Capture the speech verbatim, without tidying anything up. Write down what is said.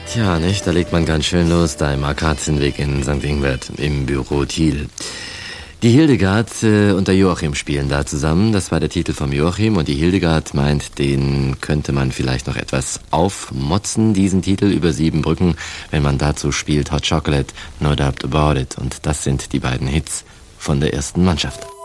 Tja, nicht? Da legt man ganz schön los, da im Akazienweg in Sankt Ingbert, im Büro Thiel. Die Hildegard äh, und der Joachim spielen da zusammen. Das war der Titel vom Joachim. Und die Hildegard meint, den könnte man vielleicht noch etwas aufmotzen, diesen Titel über sieben Brücken, wenn man dazu spielt Hot Chocolate, No Doubt About It. Und das sind die beiden Hits von der ersten Mannschaft.